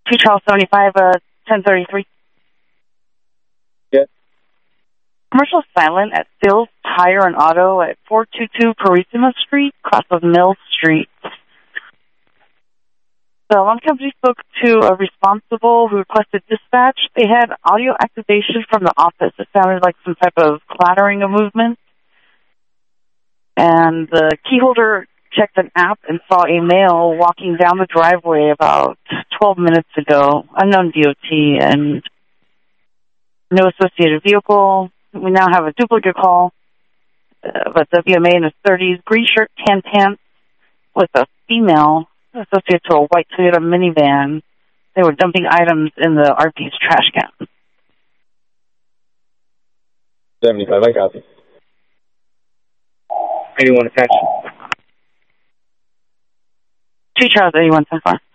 2 Charles 75, 1033. Yeah. Commercial silent at Phil's Tire and Auto at 422 Carissima Street, cross of Mill Street. The alarm company spoke to a responsible who requested dispatch. They had audio activation from the office. It sounded like some type of clattering of movement. And the key holder checked an app and saw a male walking down the driveway about 12 minutes ago, unknown DOT, and no associated vehicle. We now have a duplicate call, but WMA in his 30s, green shirt, tan pants, with a female associated to a white Toyota minivan. They were dumping items in the RP's trash can. 75, I got it. 81 attached. 2 Charles 81 so far.